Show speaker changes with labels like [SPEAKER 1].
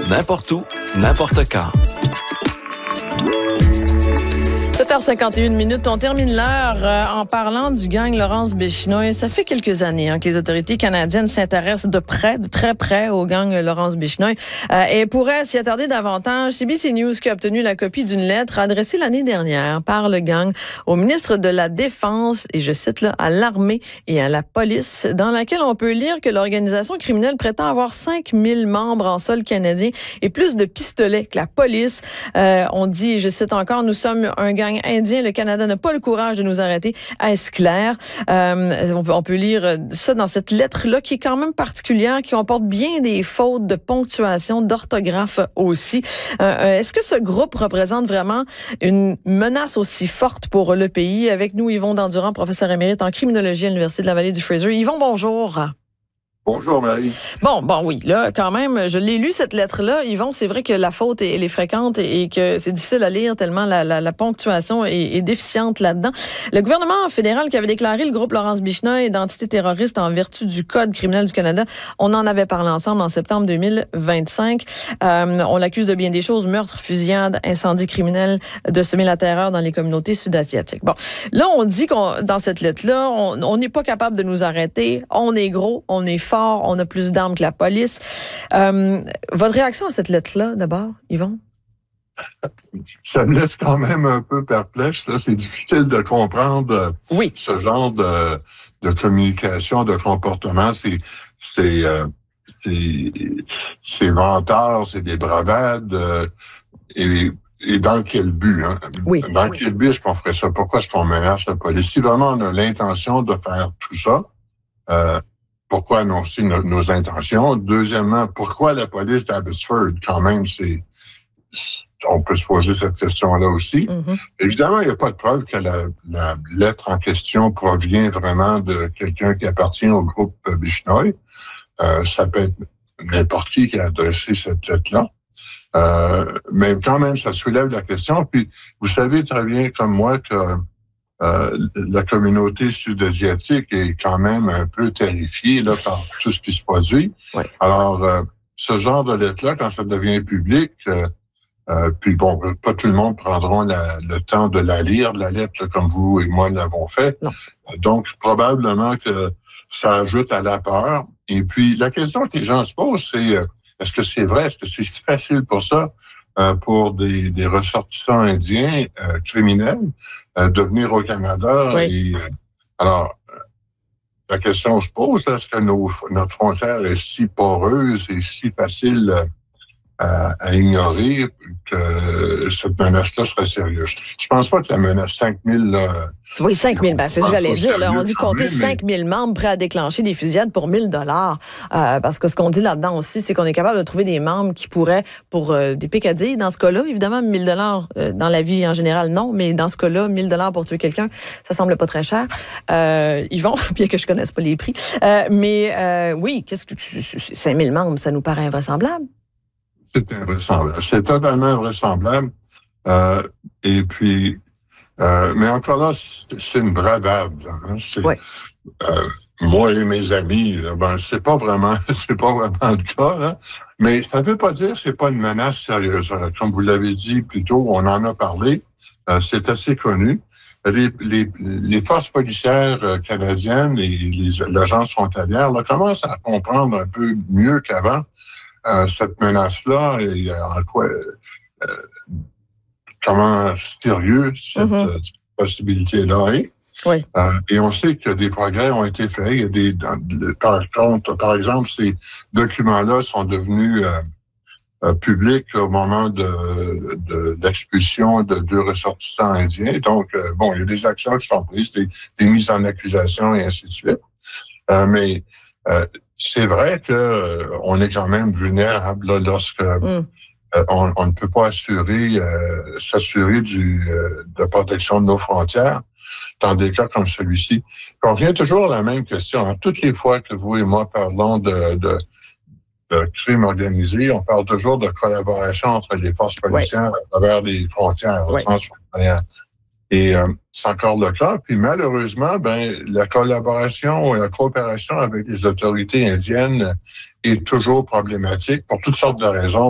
[SPEAKER 1] n'importe où, n'importe quand.
[SPEAKER 2] 7h51, on termine l'heure en parlant du gang Laurence Béchenoy. Ça fait quelques années que les autorités canadiennes s'intéressent de très près au gang Laurence Béchenoy. Et pourrait s'y attarder davantage, CBC News qui a obtenu la copie d'une lettre adressée l'année dernière par le gang au ministre de la Défense, et je cite là, à l'armée et à la police, dans laquelle on peut lire que l'organisation criminelle prétend avoir 5000 membres en sol canadien et plus de pistolets que la police. On dit, je cite encore, nous sommes un gang indien, le Canada n'a pas le courage de nous arrêter. Est-ce clair? On peut lire ça dans cette lettre-là qui est quand même particulière, qui comporte bien des fautes de ponctuation, d'orthographe aussi. Est-ce que ce groupe représente vraiment une menace aussi forte pour le pays? Avec nous, Yvon Dandurand, professeur émérite en criminologie à l'Université de la Vallée du Fraser. Yvon, bonjour.
[SPEAKER 3] Bonjour, Marie.
[SPEAKER 2] Bon, oui, là, quand même, je l'ai lu, cette lettre-là. Yvon, c'est vrai que la faute, elle est fréquente et que c'est difficile à lire tellement la ponctuation est déficiente là-dedans. Le gouvernement fédéral qui avait déclaré le groupe Laurence Béchenoy d'entité terroriste en vertu du Code criminel du Canada, on en avait parlé ensemble en septembre 2025. On l'accuse de bien des choses, meurtre, fusillade, incendie criminel, de semer la terreur dans les communautés sud-asiatiques. Bon, là, on dit dans cette lettre-là, on n'est pas capable de nous arrêter, on est gros, on est fort, on a plus d'armes que la police. Votre réaction à cette lettre-là, d'abord, Yvon?
[SPEAKER 3] Ça me laisse quand même un peu perplexe. Là. C'est difficile de comprendre ce genre de communication, de comportement. C'est vantard, c'est des bravades. Et dans quel but? Hein?
[SPEAKER 2] Oui.
[SPEAKER 3] Dans quel but est-ce qu'on ferait ça? Pourquoi est-ce qu'on menace la police? Si vraiment on a l'intention de faire tout ça, pourquoi annoncer nos intentions? Deuxièmement, pourquoi la police d'Abbotsford? Quand même, on peut se poser cette question-là aussi. Mm-hmm. Évidemment, il n'y a pas de preuve que la lettre en question provient vraiment de quelqu'un qui appartient au groupe Béchenoy. Ça peut être n'importe qui a adressé cette lettre-là. Mais quand même, ça soulève la question. Puis, vous savez très bien comme moi que la communauté sud-asiatique est quand même un peu terrifiée là, par tout ce qui se produit. Oui. Alors, ce genre de lettre-là, quand ça devient public, puis bon, pas tout le monde prendront le temps de la lire, la lettre, comme vous et moi l'avons fait. Non. Donc, probablement que ça ajoute à la peur. Et puis, la question que les gens se posent, c'est est-ce que c'est vrai? Est-ce que c'est si facile pour ça? Pour des ressortissants indiens criminels de venir au Canada. Oui. Et, alors, la question se pose, est-ce que notre frontière est si poreuse et si facile à ignorer que cette menace-là serait sérieuse? Je pense pas que la menace 5000...
[SPEAKER 2] Oui, 5000, c'est ce que j'allais dire. Là, on dit compter 5000 membres prêts à déclencher des fusillades pour 1000 $. Parce que ce qu'on dit là-dedans aussi, c'est qu'on est capable de trouver des membres qui pourraient, pour des pécadilles, dans ce cas-là, évidemment, 1000 $, dans la vie en général, non, mais dans ce cas-là, 1000 $ pour tuer quelqu'un, ça semble pas très cher. Yvon, bien que je connaisse pas les prix. Oui, 5000 membres, ça nous paraît invraisemblable.
[SPEAKER 3] C'est invraisemblable. C'est totalement invraisemblable. Et puis, mais encore là, c'est une bravade. Hein? Moi et mes amis, là, c'est pas vraiment le cas. Hein? Mais ça ne veut pas dire que c'est pas une menace sérieuse. Comme vous l'avez dit plus tôt, on en a parlé. C'est assez connu. Les forces policières canadiennes et l'agence frontalière là, commencent à comprendre un peu mieux qu'avant cette menace-là et en quoi... comment sérieux cette possibilité-là est. Oui. Et on sait que des progrès ont été faits. Il y a par exemple, ces documents-là sont devenus publics au moment de l'expulsion de 2 ressortissants indiens. Donc, il y a des actions qui sont prises, des mises en accusation et ainsi de suite. Mais c'est vrai que on est quand même vulnérable là, lorsque on ne peut pas s'assurer de protection de nos frontières dans des cas comme celui-ci. On revient toujours à la même question. Hein. Toutes les fois que vous et moi parlons de crime organisé, on parle toujours de collaboration entre les forces policières à travers les frontières transfrontalières. Et c'est encore le cas. Puis malheureusement, la collaboration et la coopération avec les autorités indiennes est toujours problématique pour toutes sortes de raisons.